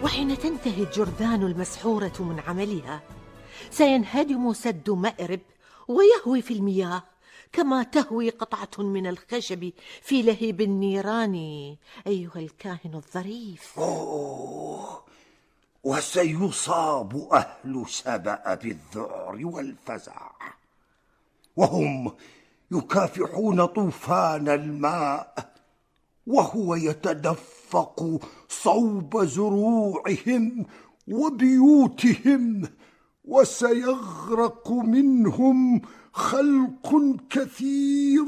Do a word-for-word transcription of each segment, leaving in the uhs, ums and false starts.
وحين تنتهي الجرذان المسحورة من عملها سينهدم سد مأرب ويهوي في المياه كما تهوي قطعة من الخشب في لهيب النيران. أيها الكاهن الظريف. أوه، وسيصاب أهل سبأ بالذعر والفزع، وهم يكافحون طوفان الماء وهو يتدفق صوب زروعهم وبيوتهم، وسيغرق منهم خلق كثير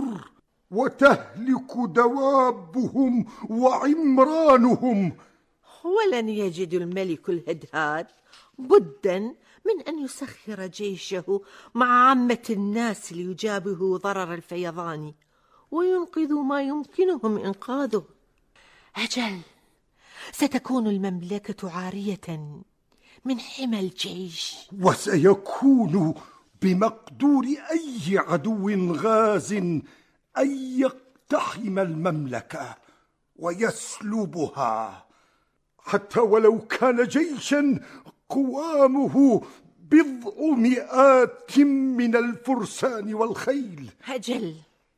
وتهلك دوابهم وعمرانهم. ولن يجد الملك الهدهاد بدا من أن يسخر جيشه مع عامة الناس ليجابهوا ضرر الفيضان وينقذوا ما يمكنهم إنقاذه. أجل، ستكون المملكة عارية من حمى الجيش، وسيكون بمقدور أي عدو غاز أن يقتحم المملكة ويسلبها، حتى ولو كان جيشا قوامه بضع مئات من الفرسان والخيل. أجل،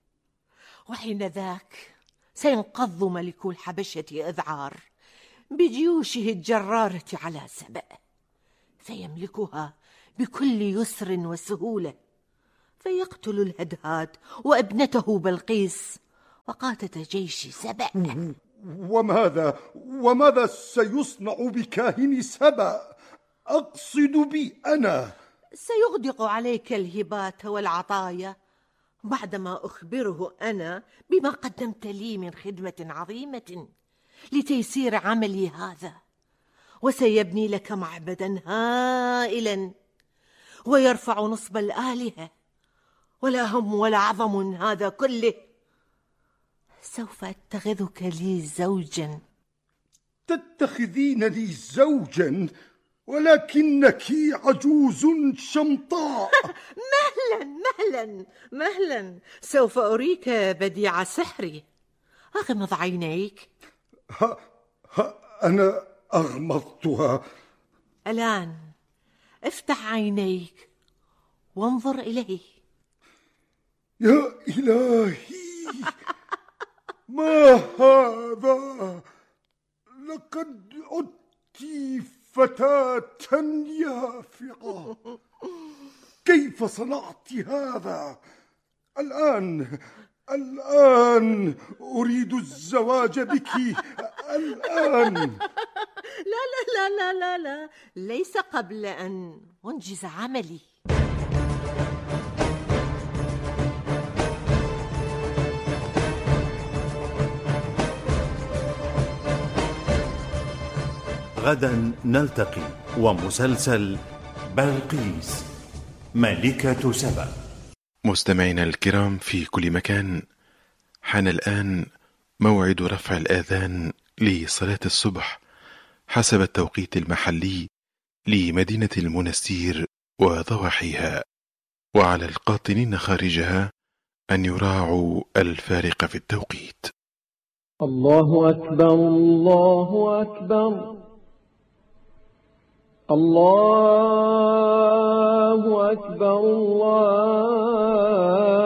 وحين ذاك سينقض ملك الحبشة إذعار بجيوشه الجرارة على سبأ، فيملكها بكل يسر وسهولة، فيقتل الهدهاد وابنته بلقيس وقادة جيش سبأ. وماذا وماذا سيصنع بكاهن سبأ؟ أقصد بي أنا. سيغدق عليك الهبات والعطايا بعدما أخبره أنا بما قدمت لي من خدمة عظيمة لتيسير عملي هذا، وسيبني لك معبدا هائلا ويرفع نصب الآلهة. ولا هم ولا عظم من هذا كله، سوف أتخذك لي زوجا. تتخذين لي زوجا ولكنك عجوز شمطاء. مهلا مهلا مهلا، سوف أريك بديع سحري. أغمض عينيك. ها ها أنا أغمضتها. الآن افتح عينيك وانظر إليه. يا إلهي، ما هذا؟ لقد عدت فتاة يافعة. كيف صنعت هذا؟ الآن الآن أريد الزواج بك الآن. لا لا لا لا لا لا، ليس قبل أن أنجز عملي. غدا نلتقي ومسلسل بلقيس ملكة سبأ. مستمعينا الكرام في كل مكان، حان الآن موعد رفع الآذان لصلاة الصبح حسب التوقيت المحلي لمدينة المنستير وضواحيها، وعلى القاطنين خارجها أن يراعوا الفارق في التوقيت. الله أكبر الله أكبر الله أكبر الله